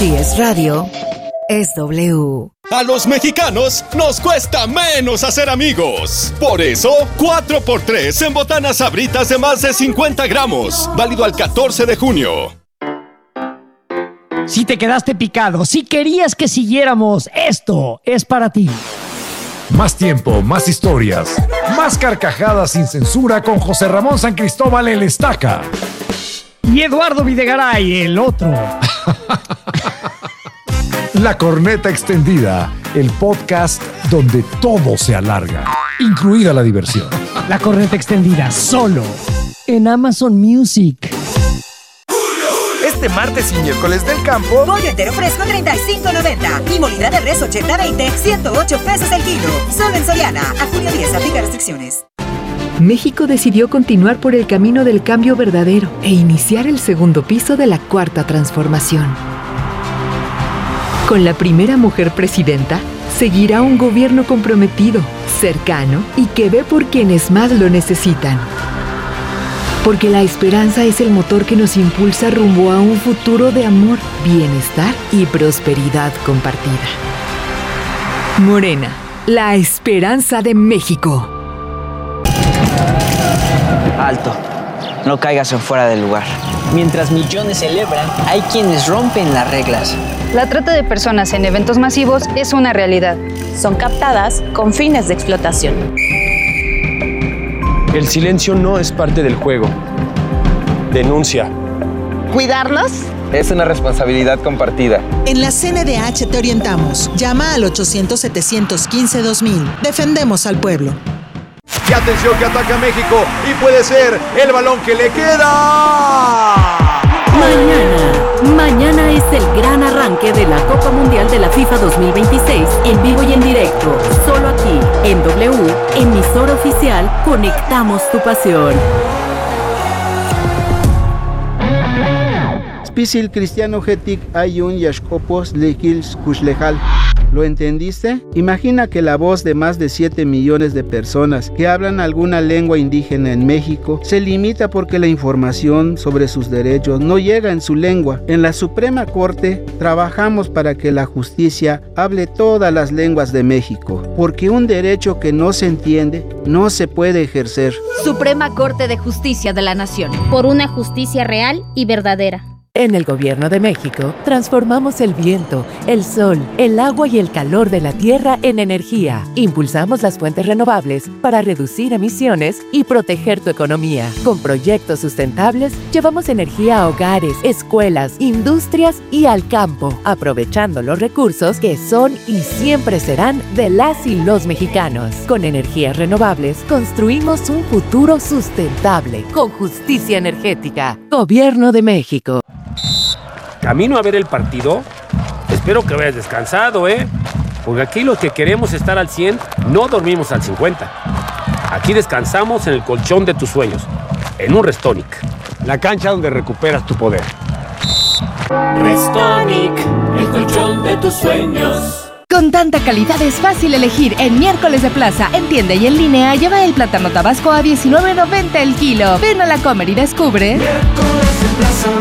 Si es radio, es W. A los mexicanos nos cuesta menos hacer amigos. Por eso, 4x3 en botanas Sabritas de más de 50 gramos. Válido al 14 de junio. Si te quedaste picado, si querías que siguiéramos, esto es para ti. Más tiempo, más historias, más carcajadas sin censura con José Ramón San Cristóbal el Estaca. Y Eduardo Videgaray, el otro. La Corneta Extendida, el podcast donde todo se alarga, incluida la diversión. La Corneta Extendida, solo en Amazon Music. Este martes y miércoles del campo, pollo entero fresco $35.90 y molida de res 80-20, $108 el kilo. Solo en Soriana. A junio 10, aplica restricciones. México decidió continuar por el camino del cambio verdadero e iniciar el segundo piso de la Cuarta Transformación. Con la primera mujer presidenta, seguirá un gobierno comprometido, cercano y que ve por quienes más lo necesitan. Porque la esperanza es el motor que nos impulsa rumbo a un futuro de amor, bienestar y prosperidad compartida. Morena, la esperanza de México. Alto, no caigas en fuera del lugar. Mientras millones celebran, hay quienes rompen las reglas. La trata de personas en eventos masivos es una realidad. Son captadas con fines de explotación. El silencio no es parte del juego. Denuncia. ¿Cuidarlos? es una responsabilidad compartida. En la CNDH te orientamos. Llama al 800-715-2000. Defendemos al pueblo. Y atención que ataca México y puede ser el balón que le queda. Mañana es el gran arranque de la Copa Mundial de la FIFA 2026 en vivo y en directo. Solo aquí, en W, emisora oficial, conectamos tu pasión. Spisil Cristiano Hetik Ayun Yashkopos Lekils Kushlejal. ¿Lo entendiste? Imagina que la voz de más de 7 millones de personas que hablan alguna lengua indígena en México se limita porque la información sobre sus derechos no llega en su lengua. En la Suprema Corte trabajamos para que la justicia hable todas las lenguas de México, porque un derecho que no se entiende no se puede ejercer. Suprema Corte de Justicia de la Nación. Por una justicia real y verdadera. En el Gobierno de México, transformamos el viento, el sol, el agua y el calor de la tierra en energía. Impulsamos las fuentes renovables para reducir emisiones y proteger tu economía. Con proyectos sustentables, llevamos energía a hogares, escuelas, industrias y al campo, aprovechando los recursos que son y siempre serán de las y los mexicanos. Con energías renovables, construimos un futuro sustentable, con justicia energética. Gobierno de México. Camino a ver el partido. Espero que hayas descansado, porque aquí los que queremos estar al 100 no dormimos al 50. Aquí descansamos en el colchón de tus sueños, en un Restonic, la cancha donde recuperas tu poder. Restonic, el colchón de tus sueños. Con tanta calidad es fácil elegir. En Miércoles de Plaza, en tienda y en línea, lleva el plátano tabasco a $19.90 el kilo. Ven a la Comer y descubre. Miércoles de Plaza.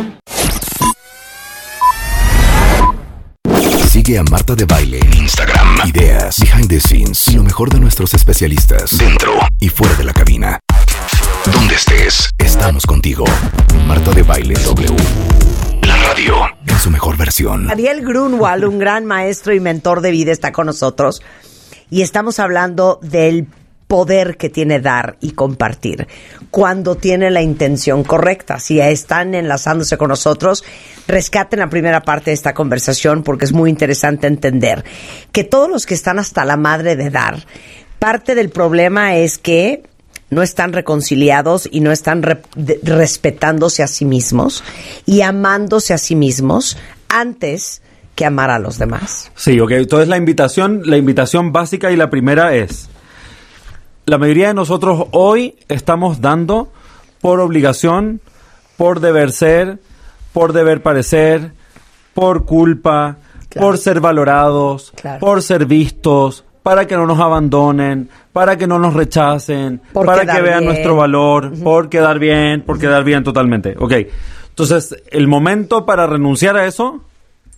Sigue a Marta de Baile en Instagram. Ideas, behind the scenes y lo mejor de nuestros especialistas dentro y fuera de la cabina. Donde estés, estamos contigo. Marta de Baile W. La radio en su mejor versión. Ariel Grunwald, un gran maestro y mentor de vida, está con nosotros. Y estamos hablando del poder que tiene dar y compartir cuando tiene la intención correcta. Si están enlazándose con nosotros, rescaten la primera parte de esta conversación porque es muy interesante entender que todos los que están hasta la madre de dar, parte del problema es que no están reconciliados y no están respetándose a sí mismos y amándose a sí mismos antes que amar a los demás. Sí, ok. Entonces la invitación básica y la primera es: la mayoría de nosotros hoy estamos dando por obligación, por deber ser, por deber parecer, por culpa, claro, por ser valorados, claro, por ser vistos, para que no nos abandonen, para que no nos rechacen, para que vean nuestro valor, por quedar bien totalmente. Ok, entonces el momento para renunciar a eso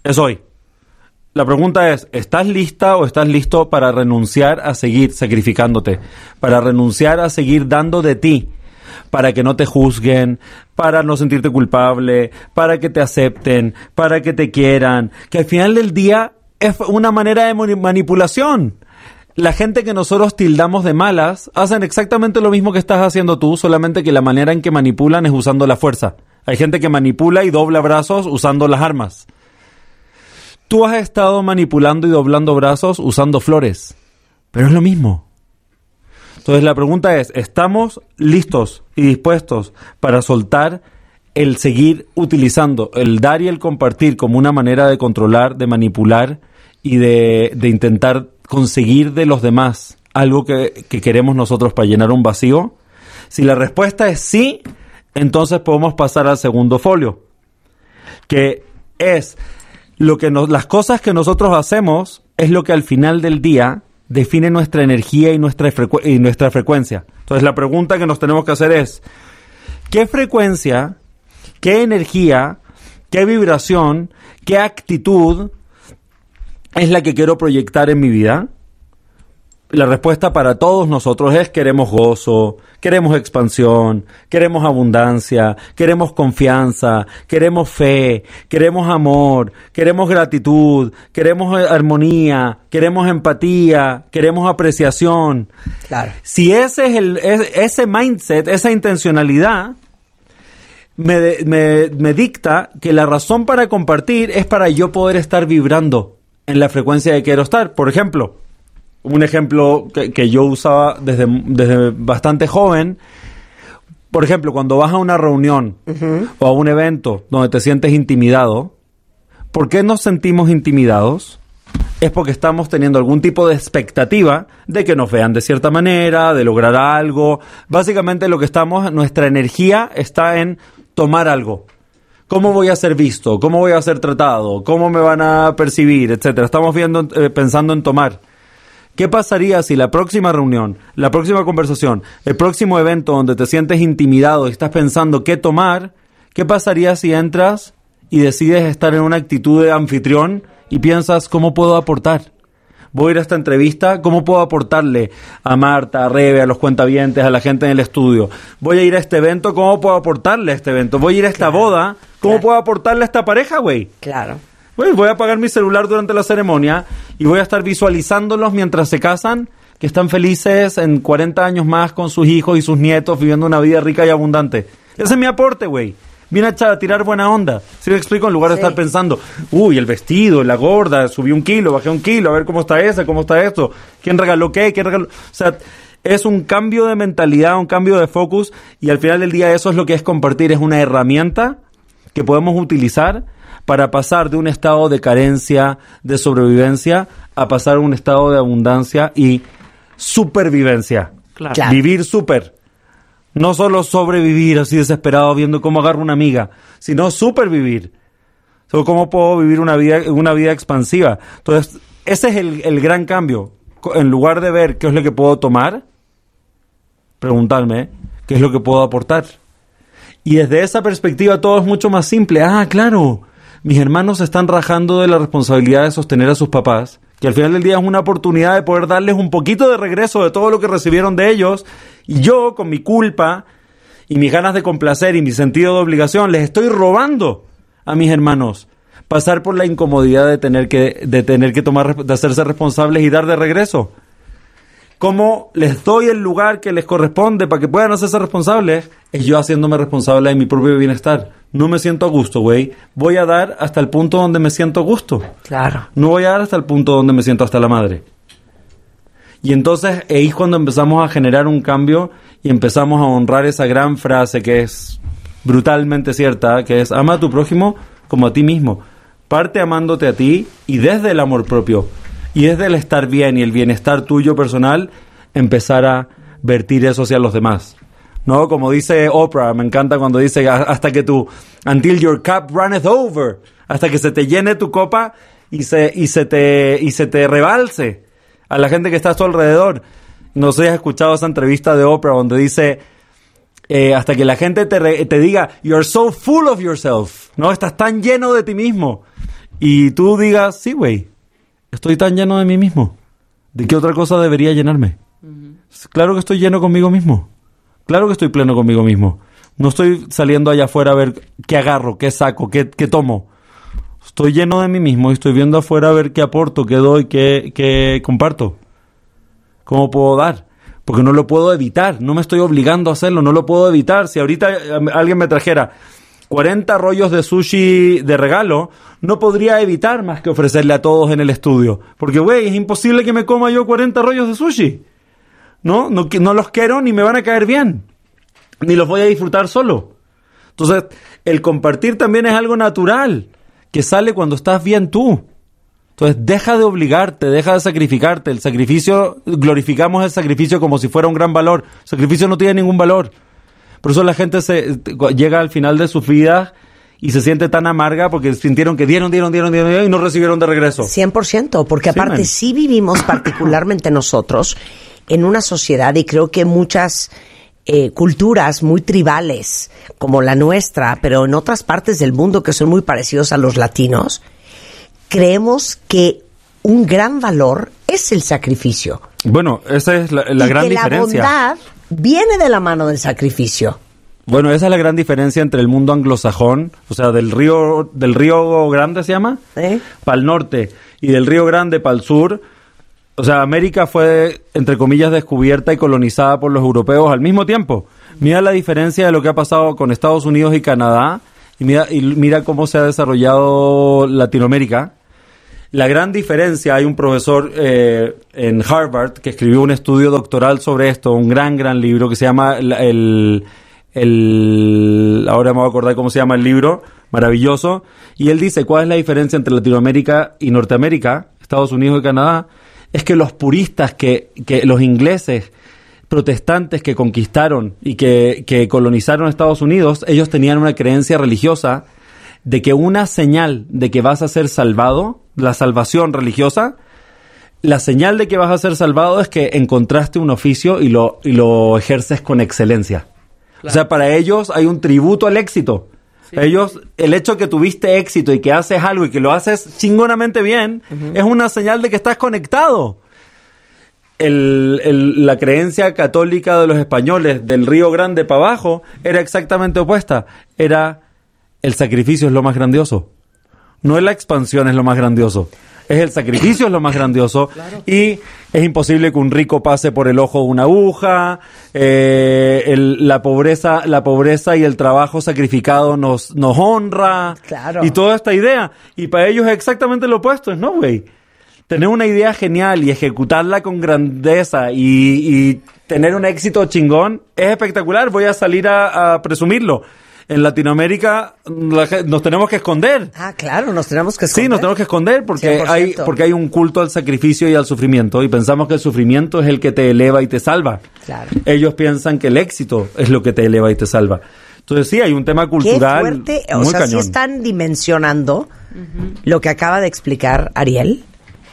Es hoy. La pregunta es, ¿estás lista o estás listo para renunciar a seguir sacrificándote? Para renunciar a seguir dando de ti, para que no te juzguen, para no sentirte culpable, para que te acepten, para que te quieran, que al final del día es una manera de manipulación. La gente que nosotros tildamos de malas hacen exactamente lo mismo que estás haciendo tú, solamente que la manera en que manipulan es usando la fuerza. Hay gente que manipula y dobla brazos usando las armas. Tú has estado manipulando y doblando brazos usando flores, pero es lo mismo. Entonces la pregunta es, ¿estamos listos y dispuestos para soltar el seguir utilizando el dar y el compartir como una manera de controlar, de manipular y de intentar conseguir de los demás algo que queremos nosotros para llenar un vacío? Si la respuesta es sí, entonces podemos pasar al segundo folio, que es las cosas que nosotros hacemos es lo que al final del día define nuestra energía y nuestra frecuencia. Entonces la pregunta que nos tenemos que hacer es, ¿qué frecuencia, qué energía, qué vibración, qué actitud es la que quiero proyectar en mi vida? La respuesta para todos nosotros es queremos gozo, queremos expansión, queremos abundancia, queremos confianza, queremos fe, queremos amor, queremos gratitud, queremos armonía, queremos empatía, queremos apreciación. Claro. Si ese es ese mindset, esa intencionalidad me dicta que la razón para compartir es para yo poder estar vibrando en la frecuencia que quiero estar. Por ejemplo, un ejemplo que yo usaba desde bastante joven, por ejemplo, cuando vas a una reunión o a un evento donde te sientes intimidado, ¿por qué nos sentimos intimidados? Es porque estamos teniendo algún tipo de expectativa de que nos vean de cierta manera, de lograr algo. Básicamente nuestra energía está en tomar algo. ¿Cómo voy a ser visto? ¿Cómo voy a ser tratado? ¿Cómo me van a percibir? Etcétera. Estamos pensando en tomar. ¿Qué pasaría si la próxima reunión, la próxima conversación, el próximo evento donde te sientes intimidado y estás pensando qué tomar, qué pasaría si entras y decides estar en una actitud de anfitrión y piensas cómo puedo aportar? Voy a ir a esta entrevista, ¿cómo puedo aportarle a Marta, a Rebe, a los cuentavientes, a la gente en el estudio? Voy a ir a este evento, ¿cómo puedo aportarle a este evento? Voy a ir a esta boda, ¿cómo puedo aportarle a esta pareja, güey? Claro. Pues voy a apagar mi celular durante la ceremonia y voy a estar visualizándolos mientras se casan, que están felices en 40 años más con sus hijos y sus nietos, viviendo una vida rica y abundante. Ese es mi aporte, güey. Vine a tirar buena onda. ¿Sí me explico? En lugar de estar pensando, uy, el vestido, la gorda, subí 1 kilo, bajé 1 kilo, a ver cómo está ese, cómo está esto, quién regaló qué, quién regaló... O sea, es un cambio de mentalidad, un cambio de focus, y al final del día eso es lo que es compartir, es una herramienta que podemos utilizar para pasar de un estado de carencia, de sobrevivencia, a pasar a un estado de abundancia y supervivencia. Claro. Vivir súper. No solo sobrevivir así desesperado viendo cómo agarro una amiga, sino supervivir. So, cómo puedo vivir una vida expansiva. Entonces, ese es el gran cambio. En lugar de ver qué es lo que puedo tomar, preguntarme qué es lo que puedo aportar. Y desde esa perspectiva todo es mucho más simple. Ah, claro, mis hermanos se están rajando de la responsabilidad de sostener a sus papás, que al final del día es una oportunidad de poder darles un poquito de regreso de todo lo que recibieron de ellos, y yo, con mi culpa y mis ganas de complacer y mi sentido de obligación, les estoy robando a mis hermanos pasar por la incomodidad de tener que tomar, de hacerse responsables y dar de regreso. ¿Cómo les doy el lugar que les corresponde para que puedan hacerse responsables? Es yo haciéndome responsable de mi propio bienestar. No me siento a gusto, güey. Voy a dar hasta el punto donde me siento a gusto. Claro. No voy a dar hasta el punto donde me siento hasta la madre. Y entonces ahí es cuando empezamos a generar un cambio y empezamos a honrar esa gran frase que es brutalmente cierta, que es ama a tu prójimo como a ti mismo. Parte amándote a ti y desde el amor propio y desde el estar bien y el bienestar tuyo personal, empezar a vertir eso hacia los demás. ¿No? Como dice Oprah, me encanta cuando dice hasta que until your cup runneth over, hasta que se te llene tu copa y se te rebalse a la gente que está a tu alrededor. No sé si has escuchado esa entrevista de Oprah donde dice hasta que la gente te diga you're so full of yourself, ¿no? Estás tan lleno de ti mismo. y tú digas, sí, güey, estoy tan lleno de mí mismo. ¿De qué otra cosa debería llenarme? Claro que estoy lleno conmigo mismo. Claro que estoy pleno conmigo mismo. No estoy saliendo allá afuera a ver qué agarro, qué saco, qué tomo. Estoy lleno de mí mismo y estoy viendo afuera a ver qué aporto, qué doy, qué comparto. ¿Cómo puedo dar? Porque no lo puedo evitar. No me estoy obligando a hacerlo. No lo puedo evitar. Si ahorita alguien me trajera 40 rollos de sushi de regalo, no podría evitar más que ofrecerle a todos en el estudio. Porque, güey, es imposible que me coma yo 40 rollos de sushi. No los quiero ni me van a caer bien. Ni los voy a disfrutar solo. Entonces, el compartir también es algo natural, que sale cuando estás bien tú. Entonces, deja de obligarte, deja de sacrificarte. El sacrificio, glorificamos el sacrificio como si fuera un gran valor. El sacrificio no tiene ningún valor. Por eso la gente llega al final de sus vidas y se siente tan amarga porque sintieron que dieron y no recibieron de regreso. 100%, porque aparte sí vivimos particularmente nosotros en una sociedad, y creo que muchas culturas muy tribales como la nuestra, pero en otras partes del mundo que son muy parecidos a los latinos, creemos que un gran valor es el sacrificio. Bueno, esa es la gran diferencia. La bondad viene de la mano del sacrificio. Bueno, esa es la gran diferencia entre el mundo anglosajón, o sea, del río Grande se llama, para el norte, y del Río Grande para el sur. O sea, América fue, entre comillas, descubierta y colonizada por los europeos al mismo tiempo. Mira la diferencia de lo que ha pasado con Estados Unidos y Canadá, y mira cómo se ha desarrollado Latinoamérica. La gran diferencia, hay un profesor en Harvard que escribió un estudio doctoral sobre esto, un gran libro que se llama ahora me voy a acordar cómo se llama el libro, maravilloso, y él dice cuál es la diferencia entre Latinoamérica y Norteamérica, Estados Unidos y Canadá. Es que los puristas, que los ingleses protestantes que conquistaron y que colonizaron Estados Unidos, ellos tenían una creencia religiosa de que una señal de que vas a ser salvado, la salvación religiosa, la señal de que vas a ser salvado es que encontraste un oficio y lo ejerces con excelencia. Claro. O sea, para ellos hay un tributo al éxito. Sí. Ellos, el hecho que tuviste éxito y que haces algo y que lo haces chingonamente bien, es una señal de que estás conectado. La creencia católica de los españoles del Río Grande para abajo era exactamente opuesta. Era el sacrificio es lo más grandioso. No es la expansión es lo más grandioso. Es el sacrificio es lo más grandioso. Claro. Y es imposible que un rico pase por el ojo de una aguja. La pobreza y el trabajo sacrificado nos honra. Claro. Y toda esta idea. Y para ellos es exactamente lo opuesto. ¿No, güey? Tener una idea genial y ejecutarla con grandeza y tener un éxito chingón es espectacular. Voy a salir a presumirlo. En Latinoamérica nos tenemos que esconder. Ah, claro, nos tenemos que esconder. Sí, nos tenemos que esconder porque 100%. hay un culto al sacrificio y al sufrimiento y pensamos que el sufrimiento es el que te eleva y te salva. Claro. Ellos piensan que el éxito es lo que te eleva y te salva. Entonces sí, hay un tema cultural. Qué fuerte, muy cañón. Sí están dimensionando lo que acaba de explicar Ariel.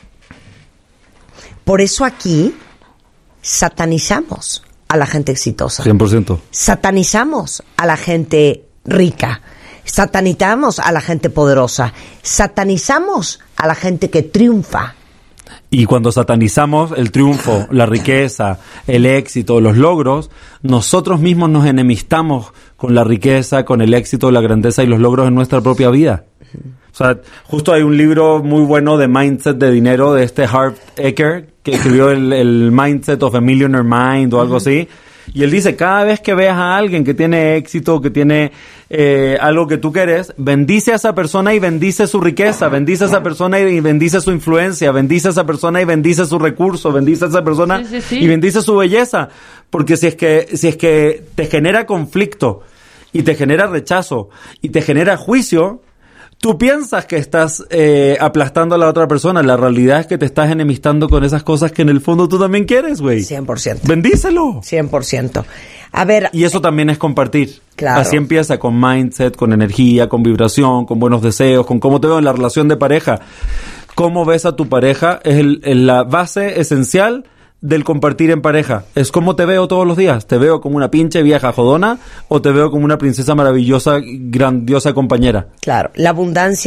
Por eso aquí satanizamos a la gente exitosa. 100%. Satanizamos a la gente rica. Satanizamos a la gente poderosa. Satanizamos a la gente que triunfa. Y cuando satanizamos el triunfo, la riqueza, el éxito, los logros, nosotros mismos nos enemistamos con la riqueza, con el éxito, la grandeza y los logros en nuestra propia vida. O sea, justo hay un libro muy bueno de mindset de dinero de Harv Eker, que escribió el Mindset of a Millionaire Mind o algo así. Y él dice, cada vez que veas a alguien que tiene éxito, que tiene algo que tú quieres, bendice a esa persona y bendice su riqueza, bendice a esa persona y bendice su influencia, bendice a esa persona y bendice su recurso, bendice a esa persona y bendice su belleza. Porque si es que te genera conflicto y te genera rechazo y te genera juicio, tú piensas que estás aplastando a la otra persona. La realidad es que te estás enemistando con esas cosas que en el fondo tú también quieres, güey. 100%. Bendícelo. 100%. A ver. Y eso también es compartir. Claro. Así empieza, con mindset, con energía, con vibración, con buenos deseos, con cómo te veo en la relación de pareja. Cómo ves a tu pareja es la base esencial del compartir en pareja. Es cómo te veo todos los días. ¿Te veo como una pinche vieja jodona o te veo como una princesa maravillosa, grandiosa compañera? Claro, la abundancia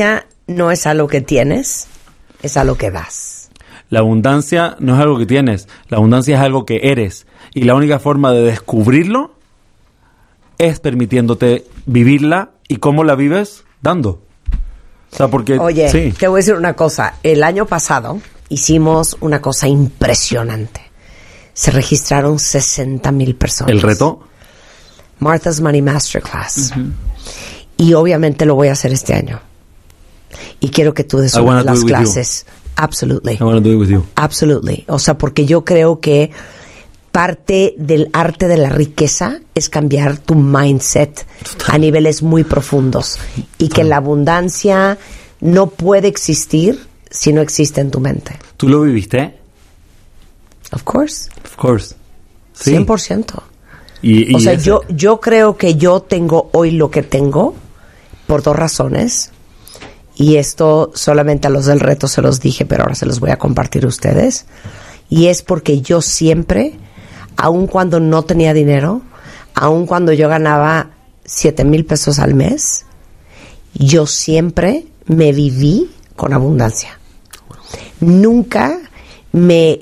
no es algo que tienes, es algo que das. La abundancia no es algo que tienes, la abundancia es algo que eres. Y la única forma de descubrirlo es permitiéndote vivirla. ¿Y cómo la vives? Dando. O sea, porque... Oye, sí. Te voy a decir una cosa. El año pasado hicimos una cosa impresionante. Se registraron 60,000 personas. ¿El reto? Martha's Money Masterclass. Y obviamente lo voy a hacer este año. Y quiero que tú des una de las clases. Absolutely. I want to do it with you. Absolutely. O sea, porque yo creo que parte del arte de la riqueza es cambiar tu mindset a niveles muy profundos. Y que la abundancia no puede existir si no existe en tu mente. ¿Tú lo viviste? Of course. Of course. Sí. 100%. Y o sea, yo creo que yo tengo hoy lo que tengo por 2 razones. Y esto solamente a los del reto se los dije, pero ahora se los voy a compartir a ustedes. Y es porque yo siempre, aun cuando no tenía dinero, aun cuando yo ganaba 7,000 pesos al mes, yo siempre me viví con abundancia. Nunca me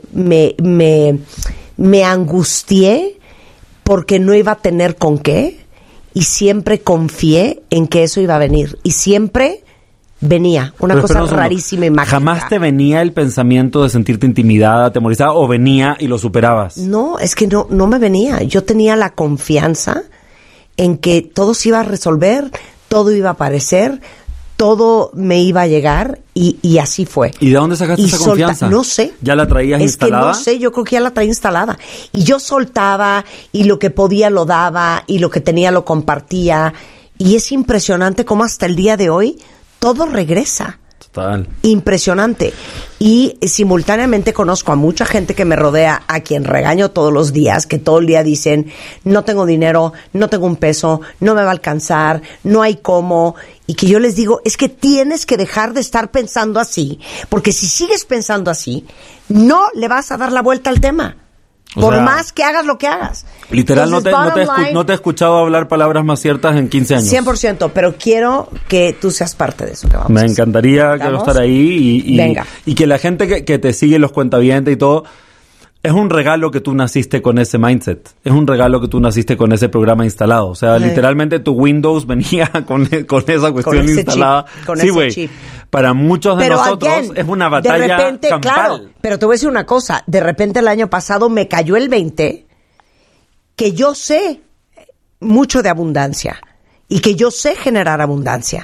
angustié porque no iba a tener con qué, y siempre confié en que eso iba a venir. Y siempre venía, una cosa rarísima y mágica. ¿Jamás te venía el pensamiento de sentirte intimidada, atemorizada, o venía y lo superabas? No, es que no me venía. Yo tenía la confianza en que todo se iba a resolver, todo iba a aparecer, todo me iba a llegar, y así fue. ¿Y de dónde sacaste esa confianza? No sé. ¿Ya la traías instalada? Es que no sé, yo creo que ya la traía instalada. Y yo soltaba, y lo que podía lo daba, y lo que tenía lo compartía. Y es impresionante cómo hasta el día de hoy todo regresa. Total. Impresionante. Y simultáneamente conozco a mucha gente que me rodea, a quien regaño todos los días, que todo el día dicen, no tengo dinero, no tengo un peso, no me va a alcanzar, no hay cómo. Y que yo les digo, es que tienes que dejar de estar pensando así, porque si sigues pensando así, no le vas a dar la vuelta al tema. Por más que hagas lo que hagas. Literal, entonces, no te he escuchado hablar palabras más ciertas en 15 años. 100%, pero quiero que tú seas parte de eso que vamos Me a hacer. encantaría estar ahí Venga. Y que la gente que te sigue, los cuentavientes y todo, es un regalo que tú naciste con ese mindset. Es un regalo que tú naciste con ese programa instalado. O sea, literalmente tu Windows venía con esa cuestión instalada. Con ese chip. Para muchos de nosotros es una batalla de repente, campal. Claro, pero te voy a decir una cosa. De repente el año pasado me cayó el 20 que yo sé mucho de abundancia y que yo sé generar abundancia.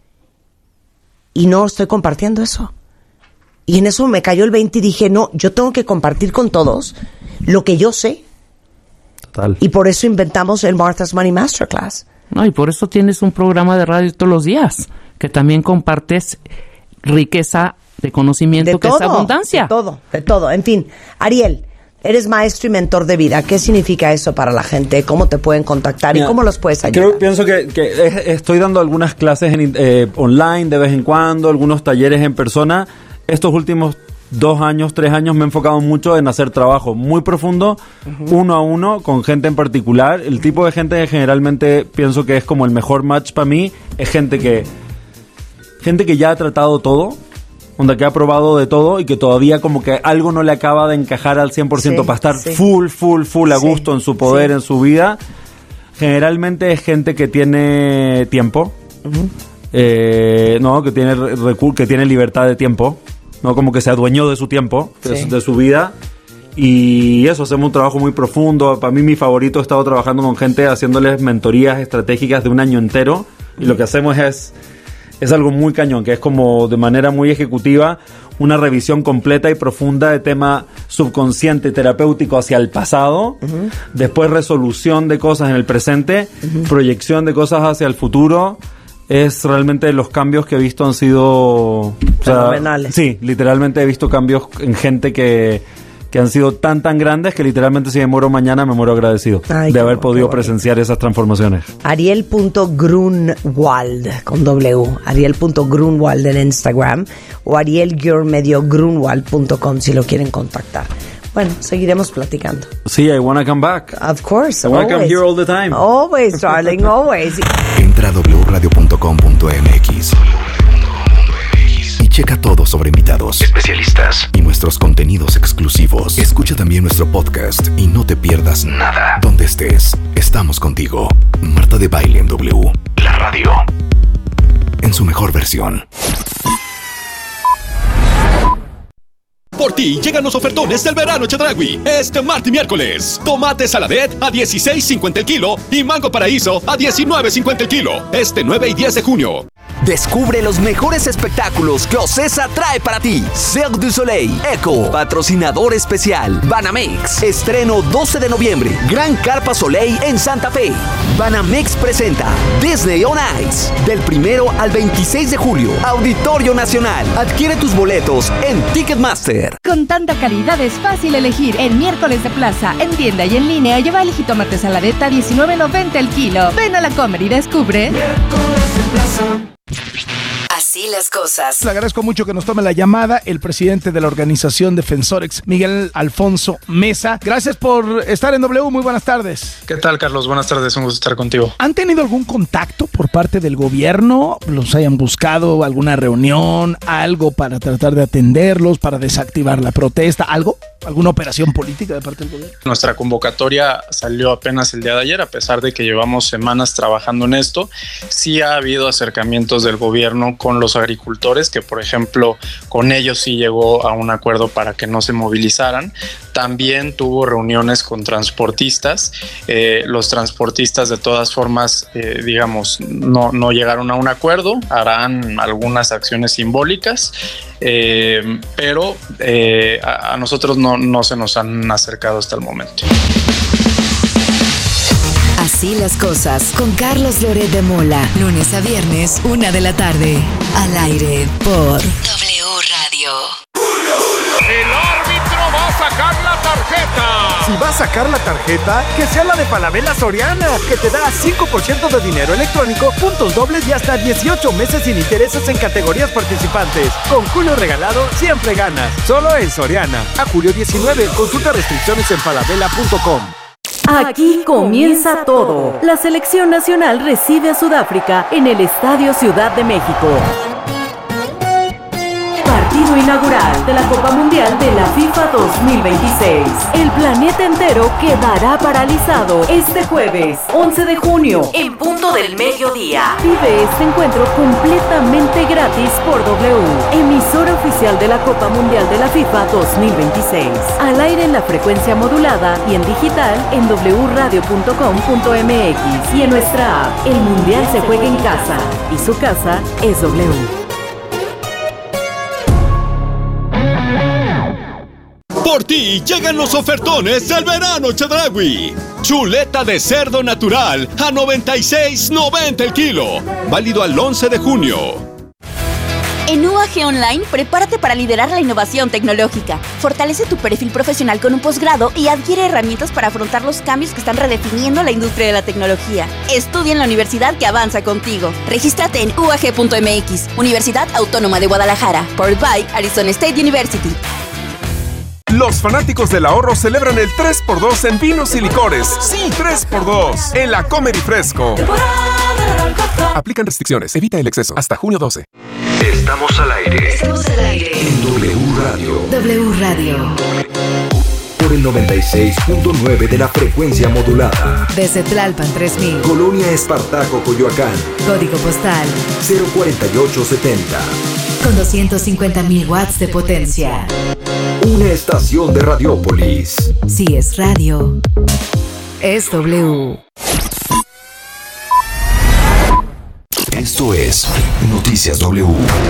Y no estoy compartiendo eso. Y en eso me cayó el 20 y dije, no, yo tengo que compartir con todos lo que yo sé. Total. Y por eso inventamos el Martha's Money Masterclass. No, y por eso tienes un programa de radio todos los días, que también compartes riqueza de conocimiento, que es abundancia. De todo. En fin, Ariel, eres maestro y mentor de vida. ¿Qué significa eso para la gente? ¿Cómo te pueden contactar? ¿Y cómo los puedes ayudar? Pienso que estoy dando algunas clases online de vez en cuando, algunos talleres en persona. Estos últimos 2 años, 3 años me he enfocado mucho en hacer trabajo muy profundo, uno a uno, con gente en particular. El tipo de gente que generalmente pienso que es como el mejor match para mí es gente que ya ha tratado todo, que ha probado de todo y que todavía como que algo no le acaba de encajar al 100% para estar full a gusto en su poder, en su vida. Generalmente es gente que tiene tiempo, que tiene libertad de tiempo, no como que se adueñó de su tiempo, de su vida. Y eso, hacemos un trabajo muy profundo. Para mí, mi favorito, he estado trabajando con gente haciéndoles mentorías estratégicas de 1 año entero, y lo que hacemos es algo muy cañón, que es como de manera muy ejecutiva una revisión completa y profunda de tema subconsciente terapéutico hacia el pasado, después resolución de cosas en el presente, proyección de cosas hacia el futuro. Es realmente los cambios que he visto han sido fenomenales. Sí, literalmente he visto cambios en gente que han sido tan grandes que literalmente si me muero mañana me muero agradecido de haber podido presenciar esas transformaciones. Ariel.Grunwald con W, Ariel.Grunwald en Instagram, o Ariel-Grunwald.com si lo quieren contactar. Bueno, seguiremos platicando. Sí, I wanna come back. Of course, I wanna come here all the time. Always, darling, always. Entra a wradio.com.mx. Checa todo sobre invitados, especialistas y nuestros contenidos exclusivos. Escucha también nuestro podcast y no te pierdas nada. Donde estés, estamos contigo. Marta de Baile en W, la radio, en su mejor versión. Por ti llegan los ofertones del verano Chedraui. Este martes y miércoles. Tomate saladet a $16.50 el kilo y mango paraíso a $19.50 el kilo. Este 9 y 10 de junio. Descubre los mejores espectáculos que Ocesa trae para ti. Cirque du Soleil, Echo, patrocinador especial. Banamex, estreno 12 de noviembre. Gran Carpa Soleil en Santa Fe. Banamex presenta Disney on Ice. Del 1 al 26 de julio. Auditorio Nacional. Adquiere tus boletos en Ticketmaster. Con tanta calidad es fácil elegir. En miércoles de plaza, en tienda y en línea, lleva el jitomate saladeta a $19.90 el kilo. Ven a la Comer y descubre. Miércoles de plaza. Así las cosas. Le agradezco mucho que nos tome la llamada el presidente de la organización Defensorex, Miguel Alfonso Mesa. Gracias por estar en W. Muy buenas tardes. ¿Qué tal, Carlos? Buenas tardes, un gusto estar contigo. ¿Han tenido algún contacto por parte del gobierno? ¿Los hayan buscado alguna reunión, algo para tratar de atenderlos, para desactivar la protesta, algo? ¿Alguna operación política de parte del gobierno? Nuestra convocatoria salió apenas el día de ayer, a pesar de que llevamos semanas trabajando en esto. Sí ha habido acercamientos del gobierno con los agricultores, que por ejemplo con ellos sí llegó a un acuerdo para que no se movilizaran. También tuvo reuniones con transportistas. Los transportistas de todas formas, digamos, no llegaron a un acuerdo, harán algunas acciones simbólicas, pero a nosotros no se nos han acercado hasta el momento. Así las cosas con Carlos Loret de Mola. Lunes a viernes, 1 de la tarde. Al aire por W Radio. El árbitro va a sacar la tarjeta. Si va a sacar la tarjeta, que sea la de Falabella Soriana, que te da 5% de dinero electrónico, puntos dobles y hasta 18 meses sin intereses en categorías participantes. Con Julio Regalado siempre ganas. Solo en Soriana. A julio 19. Consulta restricciones en falabella.com. Aquí comienza todo. La selección nacional recibe a Sudáfrica en el Estadio Ciudad de México. Partido inaugural de la Copa Mundial de la FIFA 2026. El planeta entero quedará paralizado este jueves, 11 de junio, en punto del mediodía. Vive este encuentro completamente gratis por W, emisora oficial de la Copa Mundial de la FIFA 2026. Al aire en la frecuencia modulada y en digital en wradio.com.mx y en nuestra app. El Mundial se juega en casa y su casa es W. Por ti llegan los ofertones del verano Chedraui. Chuleta de cerdo natural a $96.90 el kilo. Válido al 11 de junio. En UAG Online, prepárate para liderar la innovación tecnológica. Fortalece tu perfil profesional con un posgrado y adquiere herramientas para afrontar los cambios que están redefiniendo la industria de la tecnología. Estudia en la universidad que avanza contigo. Regístrate en uag.mx, Universidad Autónoma de Guadalajara, powered by Arizona State University. Los fanáticos del ahorro celebran el 3x2 en vinos y licores. Sí, 3x2 en la Comer y Fresco. Aplican restricciones. Evita el exceso. Hasta junio 12. Estamos al aire. Estamos al aire. En W Radio. W Radio. Por el 96.9 de la frecuencia modulada. Desde Tlalpan 3000. Colonia Espartaco, Coyoacán. Código postal 04870. Con 250.000 watts de potencia. Una estación de Radiópolis. Si es radio, es W. Esto es Noticias W.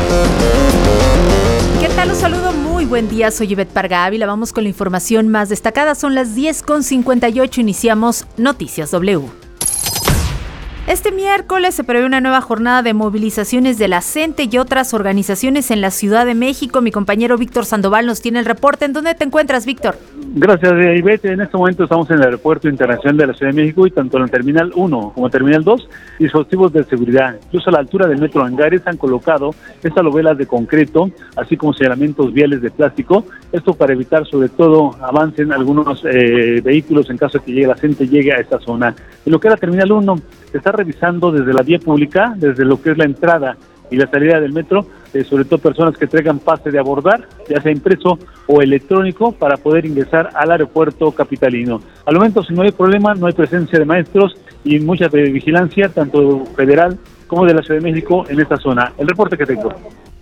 ¿Qué tal? Un saludo, muy buen día. Soy Ivette Parga Ávila. Vamos con la información más destacada. Son las 10:58. Iniciamos Noticias W. Este miércoles se prevé una nueva jornada de movilizaciones de la CENTE y otras organizaciones en la Ciudad de México. Mi compañero Víctor Sandoval nos tiene el reporte. ¿En dónde te encuentras, Víctor? Gracias, Ivette. En este momento estamos en el Aeropuerto Internacional de la Ciudad de México y tanto en el Terminal 1 como en el Terminal 2, dispositivos de seguridad. Incluso a la altura del Metro Angares han colocado estas lobelas de concreto, así como señalamientos viales de plástico. Esto para evitar, sobre todo, avancen algunos vehículos en caso de que llegue la CENTE llegue a esta zona. En lo que era Terminal 1, se está revisando desde la vía pública, desde lo que es la entrada y la salida del metro, sobre todo personas que traigan pase de abordar, ya sea impreso o electrónico, para poder ingresar al aeropuerto capitalino. Al momento, si no hay problema, no hay presencia de maestros y mucha vigilancia, tanto federal como de la Ciudad de México en esta zona. El reporte que tengo.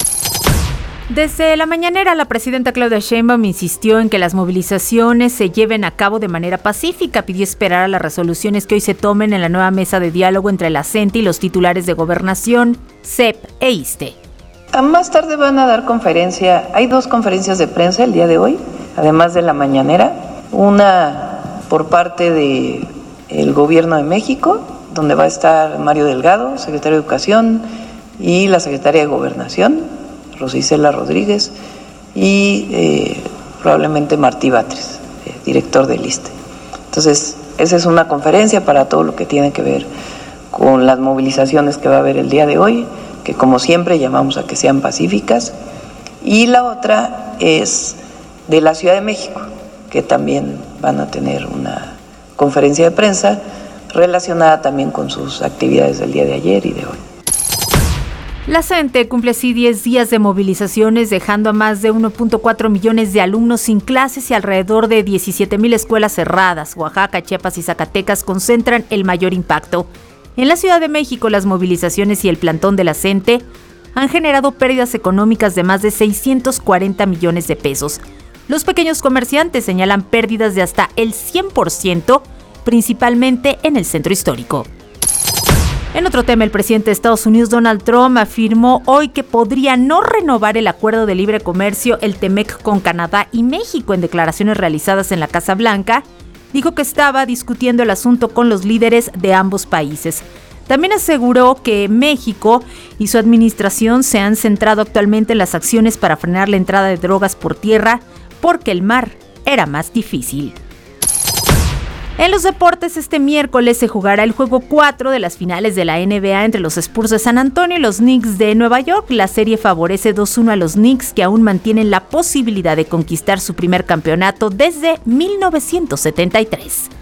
Desde la mañanera, la presidenta Claudia Sheinbaum insistió en que las movilizaciones se lleven a cabo de manera pacífica. Pidió esperar a las resoluciones que hoy se tomen en la nueva mesa de diálogo entre la CENTE y los titulares de Gobernación, CEP e ISSSTE. A más tarde van a dar conferencia. Hay 2 conferencias de prensa el día de hoy, además de la mañanera. Una por parte del Gobierno de México, donde va a estar Mario Delgado, secretario de Educación, y la secretaria de Gobernación, Rosicela Rodríguez, y probablemente Martí Batres, director del ISSSTE. Entonces, esa es una conferencia para todo lo que tiene que ver con las movilizaciones que va a haber el día de hoy, que como siempre llamamos a que sean pacíficas. Y la otra es de la Ciudad de México, que también van a tener una conferencia de prensa relacionada también con sus actividades del día de ayer y de hoy. La CENTE cumple así 10 días de movilizaciones, dejando a más de 1.4 millones de alumnos sin clases y alrededor de 17,000 escuelas cerradas. Oaxaca, Chiapas y Zacatecas concentran el mayor impacto. En la Ciudad de México, las movilizaciones y el plantón de la CENTE han generado pérdidas económicas de más de 640 millones de pesos. Los pequeños comerciantes señalan pérdidas de hasta el 100%, principalmente en el centro histórico. En otro tema, el presidente de Estados Unidos, Donald Trump, afirmó hoy que podría no renovar el acuerdo de libre comercio, el TEMEC, con Canadá y México. En declaraciones realizadas en la Casa Blanca, dijo que estaba discutiendo el asunto con los líderes de ambos países. También aseguró que México y su administración se han centrado actualmente en las acciones para frenar la entrada de drogas por tierra, porque el mar era más difícil. En los deportes, este miércoles se jugará el juego 4 de las finales de la NBA entre los Spurs de San Antonio y los Knicks de Nueva York. La serie favorece 2-1 a los Knicks, que aún mantienen la posibilidad de conquistar su primer campeonato desde 1973.